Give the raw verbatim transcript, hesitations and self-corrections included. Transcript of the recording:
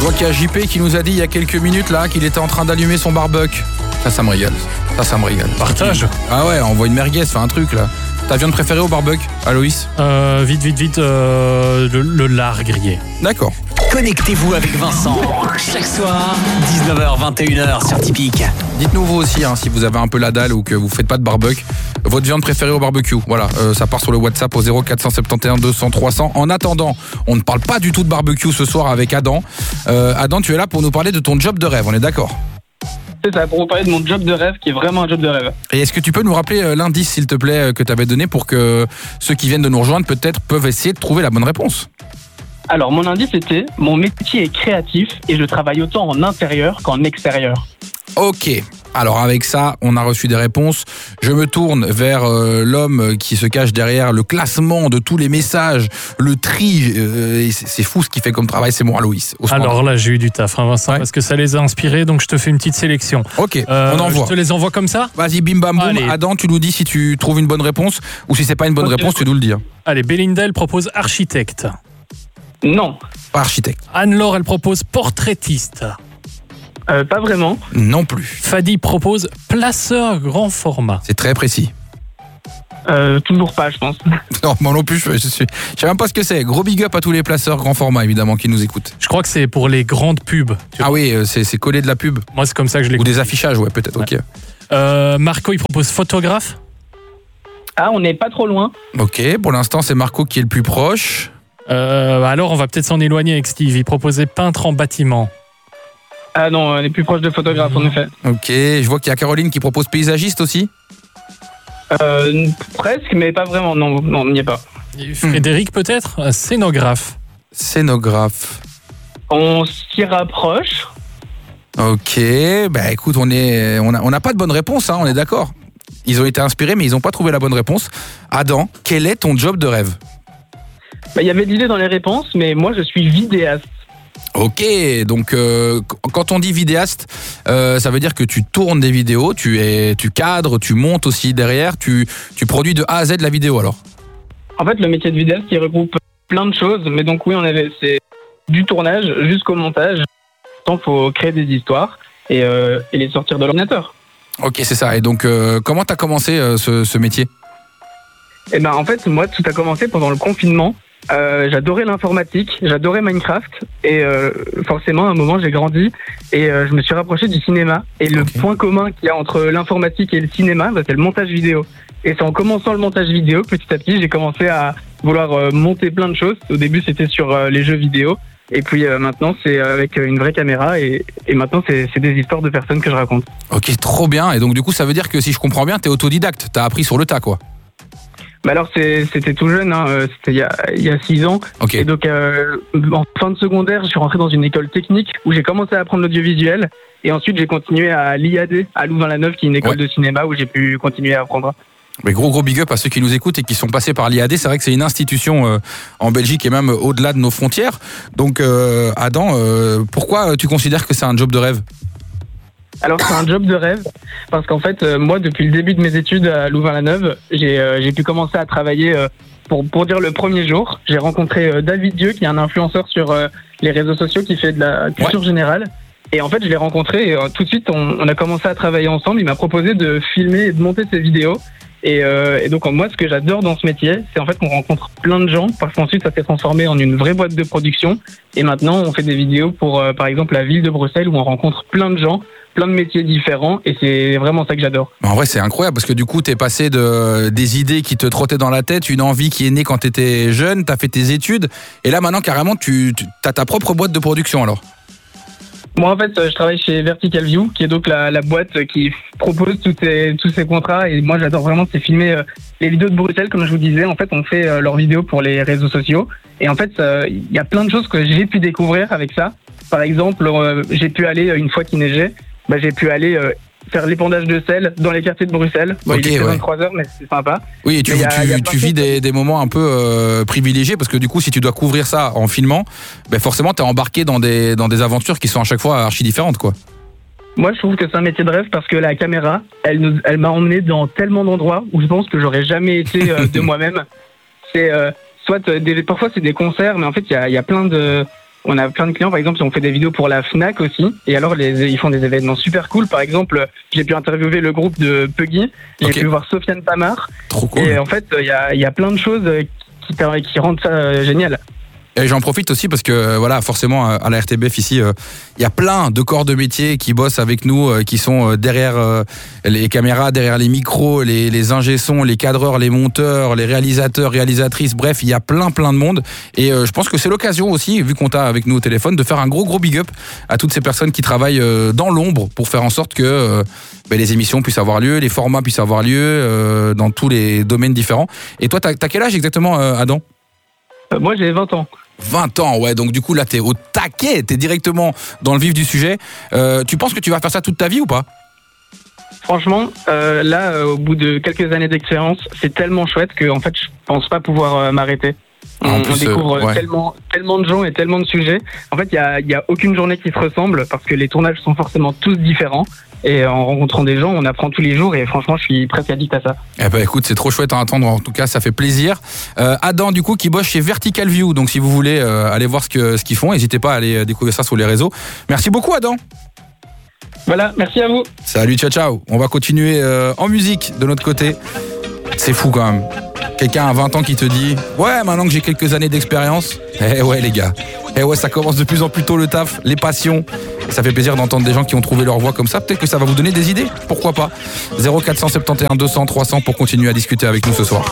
vois qu'il y a J P qui nous a dit il y a quelques minutes là qu'il était en train d'allumer son barbecue. Ça, ça me régale. Ça, ça me régale. Partage. Ah ouais, envoie une merguez, fais un truc là. Ta viande préférée au barbecue, Aloïs? euh, Vite, vite, vite, euh, le, le lard grillé. D'accord. Connectez-vous avec Vincent. Chaque soir, dix-neuf heures vingt et une heures sur Tipeee. Dites-nous vous aussi, hein, si vous avez un peu la dalle ou que vous faites pas de barbecue, votre viande préférée au barbecue. Voilà, euh, ça part sur le WhatsApp au zéro quatre cent soixante-onze deux cents trois cents. En attendant, on ne parle pas du tout de barbecue ce soir avec Adam. Euh, Adam, tu es là pour nous parler de ton job de rêve, on est d'accord? C'est ça, pour vous parler de mon job de rêve, qui est vraiment un job de rêve. Et est-ce que tu peux nous rappeler euh, l'indice, s'il te plaît, euh, que tu avais donné pour que ceux qui viennent de nous rejoindre, peut-être, peuvent essayer de trouver la bonne réponse? Alors, mon indice était, mon métier est créatif et je travaille autant en intérieur qu'en extérieur. Ok, alors avec ça, on a reçu des réponses. Je me tourne vers euh, l'homme qui se cache derrière le classement de tous les messages, le tri. Euh, et c'est, c'est fou ce qu'il fait comme travail, c'est mon Aloïs. Alors là, j'ai eu du taf, hein, Vincent, Ouais. parce que ça les a inspirés, donc je te fais une petite sélection. Ok, Euh, on envoie. Je te les envoie comme ça? Vas-y, bim bam boum. Allez. Adam, tu nous dis si tu trouves une bonne réponse ou si c'est pas une bonne Ok. réponse, tu nous le dis. hein. Allez, Belinda, elle propose architecte. Non, Pas architecte. Anne-Laure, elle propose portraitiste. euh, pas vraiment. Non plus. Fadi propose placeur grand format. C'est très précis. Euh, toujours pas, je pense. Non, moi non plus, je, je suis. Je sais même pas ce que c'est. Gros big up à tous les placeurs grand format, évidemment, qui nous écoutent. Je crois que c'est pour les grandes pubs. Tu Ah vois. oui, euh, c'est, c'est collé de la pub. Moi, c'est comme ça que je Ou l'écoute. des affichages, ouais, peut-être, ok. Euh, Marco, il propose photographe. Ah, on n'est pas trop loin. Ok, pour l'instant, c'est Marco qui est le plus proche. Euh, alors, on va peut-être s'en éloigner avec Steve. Il proposait peintre en bâtiment. Ah non, on est plus proche de photographe, en effet. Ok, je vois qu'il y a Caroline qui propose paysagiste aussi. Euh, presque, mais pas vraiment. Non, non, on n'y est pas. Et Frédéric, peut-être euh, scénographe. Scénographe. On s'y rapproche. Ok, bah écoute, on est, on a, on n'a pas de bonne réponse, hein, on est d'accord. Ils ont été inspirés, mais ils n'ont pas trouvé la bonne réponse. Adam, quel est ton job de rêve? Bah, il y avait de l'idée dans les réponses, mais moi, je suis vidéaste. Ok, donc euh, quand on dit vidéaste, euh, ça veut dire que tu tournes des vidéos, tu es, tu cadres, tu montes aussi derrière, tu, tu produis de A à Z la vidéo alors. En fait, le métier de vidéaste, il regroupe plein de choses, mais donc oui, on avait, c'est du tournage jusqu'au montage. Il faut créer des histoires et, euh, et les sortir de l'ordinateur. Ok, c'est ça. Et donc, euh, comment t'as commencé euh, ce, ce métier? Et ben en fait, moi, tout a commencé pendant le confinement. Euh, j'adorais l'informatique, j'adorais Minecraft et euh, forcément à un moment j'ai grandi et euh, je me suis rapproché du cinéma et le Ok. point commun qu'il y a entre l'informatique et le cinéma, bah, c'est le montage vidéo. Et c'est en commençant le montage vidéo, petit à petit, j'ai commencé à vouloir euh, monter plein de choses. Au début, c'était sur euh, les jeux vidéo et puis euh, maintenant, c'est avec une vraie caméra et, et maintenant, c'est, c'est des histoires de personnes que je raconte. Ok, trop bien. Et donc, du coup, ça veut dire que si je comprends bien, t'es autodidacte. T'as appris sur le tas, quoi. Bah alors, c'est, c'était tout jeune, hein, euh, c'était il y a, il y a six ans. Ok. Et donc, euh, en fin de secondaire, je suis rentré dans une école technique où j'ai commencé à apprendre l'audiovisuel. Et ensuite, j'ai continué à l'I A D, à Louvain-la-Neuve, qui est une école Ouais. de cinéma où j'ai pu continuer à apprendre. Mais gros gros big up à ceux qui nous écoutent et qui sont passés par l'I A D. C'est vrai que c'est une institution euh, en Belgique et même au-delà de nos frontières. Donc, euh, Adam, euh, pourquoi tu considères que c'est un job de rêve? Alors, c'est un job de rêve parce qu'en fait, euh, moi, depuis le début de mes études à Louvain-la-Neuve, j'ai, euh, j'ai pu commencer à travailler euh, pour, pour dire le premier jour. J'ai rencontré euh, David Dieu, qui est un influenceur sur euh, les réseaux sociaux, qui fait de la culture générale. Et en fait, je l'ai rencontré et euh, tout de suite, on, on a commencé à travailler ensemble. Il m'a proposé de filmer et de monter ses vidéos. Et, euh, et donc, moi, ce que j'adore dans ce métier, c'est en fait qu'on rencontre plein de gens parce qu'ensuite, ça s'est transformé en une vraie boîte de production. Et maintenant, on fait des vidéos pour, euh, par exemple, la ville de Bruxelles où on rencontre plein de gens, plein de métiers différents. Et c'est vraiment ça que j'adore. En vrai, c'est incroyable parce que du coup, t'es passé de des idées qui te trottaient dans la tête, une envie qui est née quand t'étais jeune, t'as fait tes études, et là maintenant carrément, tu, tu as ta propre boîte de production alors. Moi, en fait, je travaille chez Vertical View, qui est donc la, la boîte qui propose tous ces, tous ces contrats. Et moi, j'adore vraiment, c'est filmer euh, les vidéos de Bruxelles, comme je vous disais. En fait, on fait euh, leurs vidéos pour les réseaux sociaux. Et en fait, il euh, y a plein de choses que j'ai pu découvrir avec ça. Par exemple, euh, j'ai pu aller, une fois qu'il neigeait, bah, j'ai pu aller euh, faire l'épandage de sel dans les quartiers de Bruxelles. Bon, Ok, il était ouais. vingt-trois heures, mais c'est sympa. Oui, et tu, Mais y a- tu, y a plein tu de vis choses. des, des moments un peu euh, privilégiés parce que du coup, si tu dois couvrir ça en filmant, ben forcément, t'es embarqué dans des, dans des aventures qui sont à chaque fois archi différentes, quoi. Moi, je trouve que c'est un métier de rêve parce que la caméra, elle, nous, elle m'a emmené dans tellement d'endroits où je pense que j'aurais jamais été euh, de moi-même. C'est euh, soit euh, des, parfois c'est des concerts, mais en fait il y a, il y a plein de, On a plein de clients, par exemple, on fait des vidéos pour la Fnac aussi. Et alors, les, ils font des événements super cool. Par exemple, j'ai pu interviewer le groupe de Puggy. J'ai Ok. pu voir Sofiane Pamar. Trop cool. Et en fait, il y a, il y a plein de choses qui, per- qui rendent ça euh, génial. Et j'en profite aussi parce que euh, voilà, forcément à la R T B F ici, il euh, y a plein de corps de métier qui bossent avec nous, euh, qui sont euh, derrière euh, les caméras, derrière les micros, les, les ingé-sons, les cadreurs, les monteurs, les réalisateurs, réalisatrices. Bref, il y a plein plein de monde. Et euh, je pense que c'est l'occasion aussi, vu qu'on t'a avec nous au téléphone, de faire un gros gros big up à toutes ces personnes qui travaillent euh, dans l'ombre pour faire en sorte que euh, ben, les émissions puissent avoir lieu, les formats puissent avoir lieu euh, dans tous les domaines différents. Et toi, t'as, t'as quel âge exactement, euh, Adam ? Euh, moi, j'ai vingt ans. vingt ans, ouais, donc du coup là t'es au taquet, t'es directement dans le vif du sujet. Euh, tu penses que tu vas faire ça toute ta vie ou pas ? Franchement, euh, là, euh, au bout de quelques années d'expérience, c'est tellement chouette que en fait, je pense pas pouvoir euh, m'arrêter. On, En plus, on découvre euh, ouais. tellement, tellement de gens et tellement de sujets. En fait, il y a, il y a aucune journée qui se ressemble parce que les tournages sont forcément tous différents. Et en rencontrant des gens, on apprend tous les jours et franchement, je suis presque addict à ça. Eh ben écoute, c'est trop chouette à entendre, en tout cas ça fait plaisir. Euh, Adam du coup qui bosse chez Vertical View, donc si vous voulez euh, aller voir ce, que, ce qu'ils font, n'hésitez pas à aller découvrir ça sur les réseaux. Merci beaucoup Adam. Voilà, merci à vous. Salut, ciao ciao. On va continuer euh, en musique de notre côté. C'est fou quand même. Quelqu'un à vingt ans qui te dit « Ouais, maintenant que j'ai quelques années d'expérience, eh ouais les gars, eh ouais ça commence de plus en plus tôt le taf, les passions. » Et ça fait plaisir d'entendre des gens qui ont trouvé leur voie comme ça. Peut-être que ça va vous donner des idées, pourquoi pas. zéro quatre sept un, deux cents, trois cents pour continuer à discuter avec nous ce soir.